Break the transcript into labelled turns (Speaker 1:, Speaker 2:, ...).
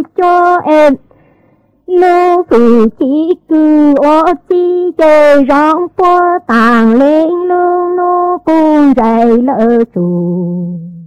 Speaker 1: cho em lưu vì chỉ cứ ô chi chơi rong po tàng lên lưu nô cùng dậy lỡ chủ